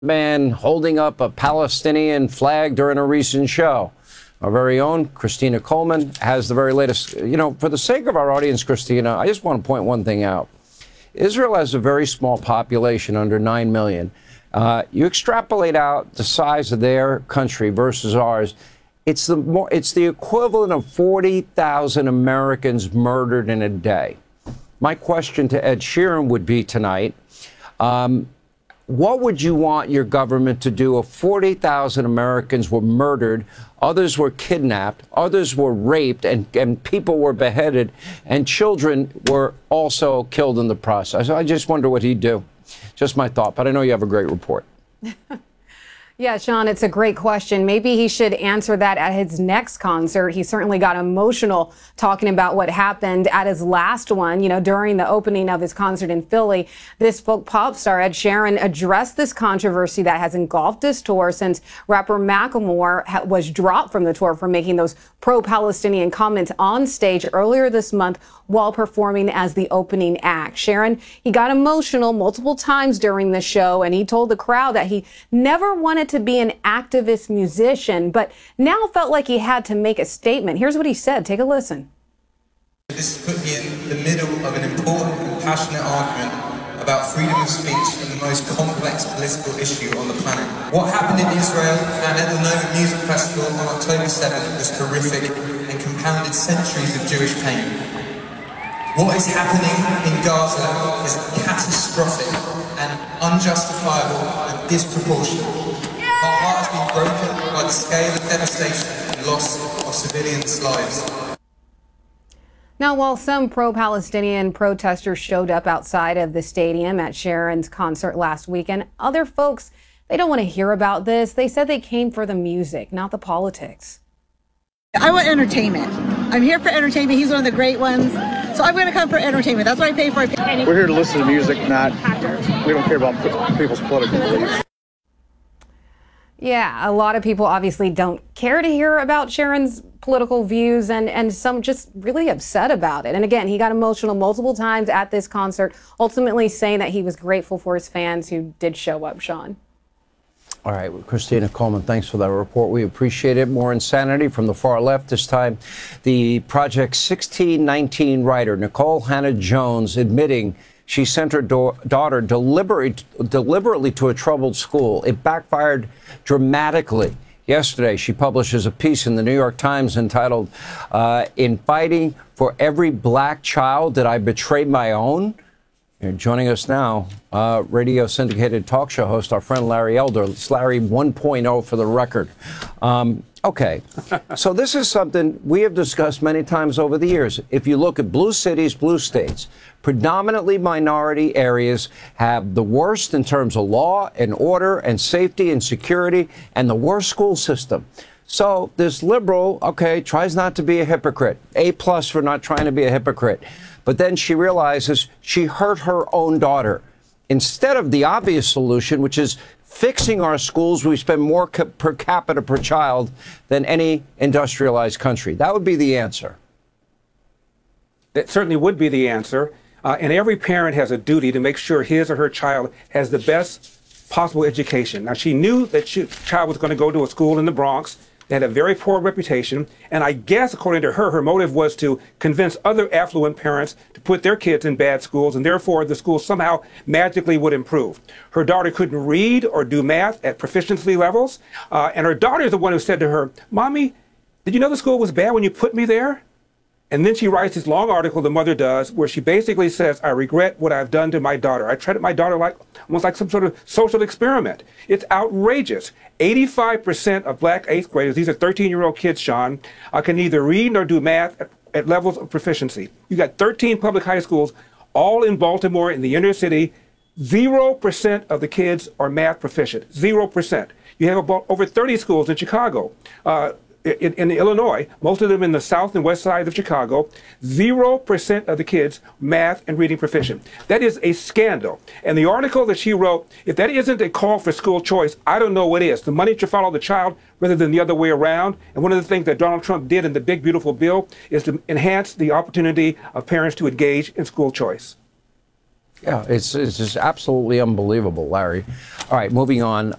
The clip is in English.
Man holding up a Palestinian flag during a recent show. Our very own Christina Coleman has the very latest. You know, for the sake of our audience, Christina, I just want to point one thing out. Israel has a very small population, under 9 million. You extrapolate out the size of their country versus ours, it's the equivalent of 40,000 Americans murdered in a day. My question to Ed Sheeran would be tonight, what would you want your government to do if 40,000 Americans were murdered, others were kidnapped, others were raped, and people were beheaded, and children were also killed in the process? I just wonder what he'd do. Just my thought, but I know you have a great report. Yeah, Sean, it's a great question. Maybe he should answer that at his next concert. He certainly got emotional talking about what happened at his last one, you know, during the opening of his concert in Philly. This folk pop star, Ed Sheeran, addressed this controversy that has engulfed his tour since rapper Macklemore was dropped from the tour for making those pro-Palestinian comments on stage earlier this month while performing as the opening act. Sheeran, he got emotional multiple times during the show, and he told the crowd that he never wanted to be an activist musician, but now felt like he had to make a statement. Here's what he said. Take a listen. This has put me in the middle of an important and passionate argument about freedom of speech and the most complex political issue on the planet. What happened in Israel and at the Nova Music Festival on October 7th was horrific and compounded centuries of Jewish pain. What is happening in Gaza is catastrophic and unjustifiable and disproportionate. Our heart has been broken by the scale of devastation and loss of civilians' lives. Now, while some pro-Palestinian protesters showed up outside of the stadium at Sheeran's concert last weekend, other folks, they don't want to hear about this. They said they came for the music, not the politics. I want entertainment. I'm here for entertainment. He's one of the great ones. So I'm going to come for entertainment. That's what I pay for. We're here to listen to music, not, we don't care about people's political beliefs. Yeah, a lot of people obviously don't care to hear about Sheeran's political views, and some just really upset about it. And again, he got emotional multiple times at this concert, ultimately saying that he was grateful for his fans who did show up, Sean. All right, well, Christina Coleman, thanks for that report. We appreciate it. More insanity from the far left. This time, the Project 1619 writer, Nikole Hannah-Jones, admitting she sent her daughter deliberately to a troubled school. It backfired dramatically. Yesterday, she publishes a piece in the New York Times entitled, "In Fighting for Every Black Child, Did I Betray My Own?" And joining us now, radio syndicated talk show host, our friend Larry Elder. It's Larry 1.0 for the record. Okay, so this is something we have discussed many times over the years. If you look at blue cities, blue states, predominantly minority areas have the worst in terms of law and order and safety and security and the worst school system. So this liberal, okay, tries not to be a hypocrite. A+ for not trying to be a hypocrite. But then she realizes she hurt her own daughter. Instead of the obvious solution, which is fixing our schools, we spend more per capita per child than any industrialized country. That would be the answer. That certainly would be the answer. And every parent has a duty to make sure his or her child has the best possible education. Now, she knew that child was going to go to a school in the Bronx. They had a very poor reputation, and I guess, according to her motive was to convince other affluent parents to put their kids in bad schools, and therefore the school somehow magically would improve. Her daughter couldn't read or do math at proficiency levels, and her daughter is the one who said to her, "Mommy, did you know the school was bad when you put me there?" And then she writes this long article, the mother does, where she basically says, "I regret what I've done to my daughter. I treated my daughter like almost like some sort of social experiment." It's outrageous. 85% of black 8th graders, these are 13-year-old kids, Sean, can neither read nor do math at levels of proficiency. You got 13 public high schools, all in Baltimore in the inner city. 0% of the kids are math proficient. 0%. You have about over 30 schools in Chicago. In Illinois, most of them in the south and west side of Chicago, 0% of the kids math and reading proficient. That is a scandal. And the article that she wrote, if that isn't a call for school choice, I don't know what is. The money should follow the child rather than the other way around. And one of the things that Donald Trump did in the big, beautiful bill is to enhance the opportunity of parents to engage in school choice. Yeah, it's just absolutely unbelievable, Larry. All right, moving on.